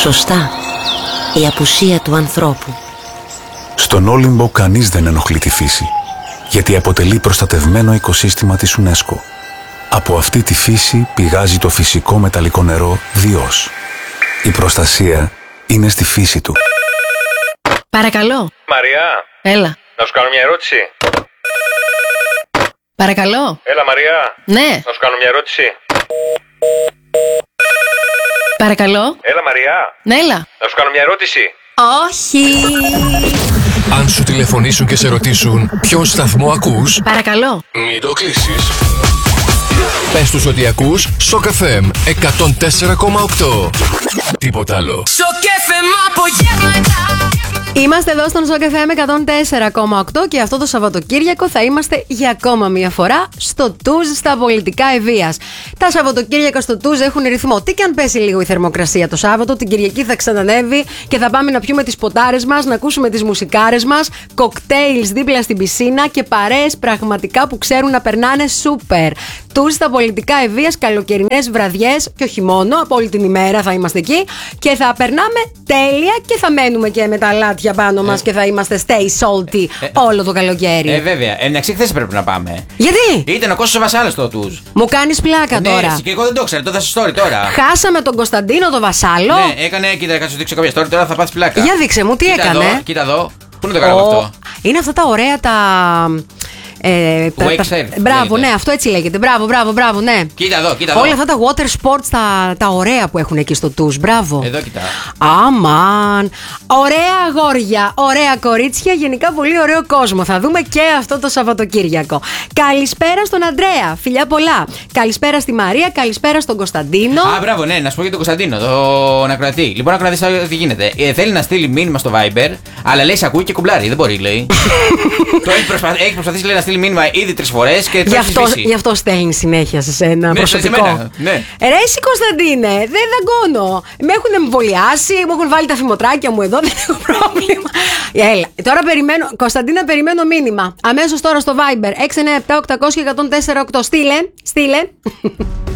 Σωστά, η απουσία του ανθρώπου. Στον Όλυμπο κανείς δεν ενοχλεί τη φύση, γιατί αποτελεί προστατευμένο οικοσύστημα της UNESCO. Από αυτή τη φύση πηγάζει το φυσικό μεταλλικό νερό Διός. Η προστασία είναι στη φύση του. Παρακαλώ. Μαριά. Έλα. Να σου κάνω μια ερώτηση. Παρακαλώ. Έλα Μαριά. Ναι. Να σου κάνω μια ερώτηση. Παρακαλώ. Έλα Μαριά. Ναι, έλα. Να σου κάνω μια ερώτηση. Όχι. Αν σου τηλεφωνήσουν και σε ρωτήσουν ποιον σταθμό ακούς, Παρακαλώ. μην το κλείσεις. Πες τους ότι ακούς Shock FM 104,8. Τίποτα άλλο. Είμαστε εδώ στον Shock FM 104,8 και αυτό το Σαββατοκύριακο θα είμαστε για ακόμα μια φορά στο Τουζ στα πολιτικά ευείας. Τα Σαββατοκύριακα στο Τουζ έχουν ρυθμό. Τι και αν πέσει λίγο η θερμοκρασία το Σάββατο, την Κυριακή θα ξανανεύει και θα πάμε να πιούμε τις ποτάρες μας, να ακούσουμε τις μουσικάρες μας, κοκτέιλς δίπλα στην πισίνα και παρέες πραγματικά που ξέρουν να περνάνε σούπερ. Τουζ στα πολιτικά ευείας, καλοκαιρινές βραδιές και όχι μόνο, από όλη την ημέρα θα είμαστε εκεί και θα περνάμε τέλεια και θα μένουμε και με τα λάτια πάνω μας και θα είμαστε stay salty όλο το καλοκαίρι. Βέβαια. Εντάξει, χθες πρέπει να πάμε. Γιατί? Ήταν ο Κώστας Βασάλος στο Τουζ. Μου κάνεις πλάκα τώρα. Και εγώ δεν το ξέρω, το θα σα story τώρα. Χάσαμε τον Κωνσταντίνο το Βασάλο. Ναι, έκανε, κοίτα, θα σου δείξω κάποια story, τώρα θα πάθεις πλάκα. Για δείξε μου, τι κοίτα έκανε. Εδώ, κοίτα εδώ. Πού είναι το κάναμε αυτό? Είναι αυτά τα ωραία τα. Wake surf, Μπράβο, λέγεται. ναι, αυτό έτσι λέγεται. Μπράβο, ναι. Κοίτα εδώ, κοίτα εδώ. Όλα αυτά τα water sports, τα ωραία που έχουν εκεί στο Τουζ. Μπράβο. Εδώ κοιτά. Αμάν. Ωραία αγόρια, ωραία κορίτσια, γενικά πολύ ωραίο κόσμο. Θα δούμε και αυτό το Σαββατοκύριακο. Καλησπέρα στον Αντρέα, φιλιά πολλά. Καλησπέρα στη Μαρία, καλησπέρα στον Κωνσταντίνο. Α, μπράβο, ναι, να σου πω για τον Κωνσταντίνο, τον ακροατή. Λοιπόν, ακροατή, τι γίνεται. Θέλει να στείλει μήνυμα στο Viber, αλλά λέει σε ακούει και κουμπλάρει. Δεν μπορεί, λέει. Το έχει προσπαθήσει, λέει, να στείλει μήνυμα ήδη 3 φορές και το έχει σβήσει. Γι' αυτό στέλνει συνέχεια σε σένα προσωπικό. Ναι. Ρε εσύ Κωνσταντίνε, δεν δαγκώνω. Με έχουν εμβολιάσει, μου έχουν βάλει τα φημοτράκια μου εδώ, δεν έχω πρόβλημα. Έλα, τώρα περιμένω, Κωνσταντίνα, περιμένω μήνυμα. Αμέσως τώρα στο Viber 697 800 1048. Στείλε.